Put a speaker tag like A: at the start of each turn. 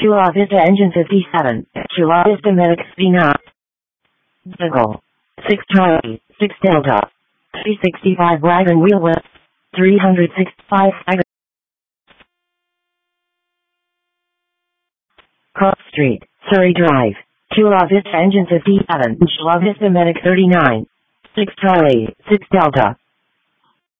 A: Chula Vista engine 57, Chula Vista Medic 59. Vehicle 6 Charlie, 6 Delta, 365 wagon wheel width, 365 wagon. Cross Street, Surrey Drive, Chula Vista engine 57, Chula Vista Medic 39, 6 Charlie, 6 Delta.